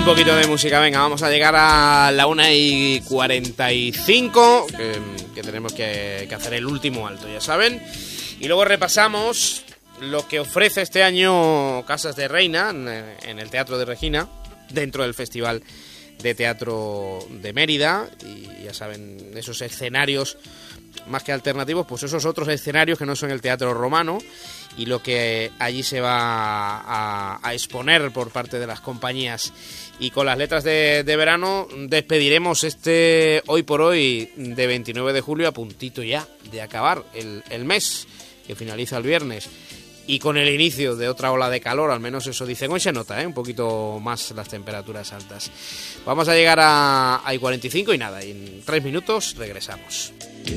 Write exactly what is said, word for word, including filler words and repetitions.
poquito de música, venga, vamos a llegar a la una y cuarenta y cinco, que, que tenemos que, que hacer el último alto, ya saben. Y luego repasamos lo que ofrece este año Casas de Reina en, en el Teatro de Regina, dentro del Festival de Teatro de Mérida. Y ya saben, esos escenarios más que alternativos, pues esos otros escenarios que no son el Teatro Romano, y lo que allí se va a, a exponer por parte de las compañías. Y con las letras de, de verano despediremos este Hoy por Hoy de veintinueve de julio, a puntito ya de acabar el, el mes, que finaliza el viernes, y con el inicio de otra ola de calor, al menos eso dicen. Hoy se nota, ¿eh? Un poquito más las temperaturas altas. Vamos a llegar a, a I cuarenta y cinco y nada, y en tres minutos regresamos.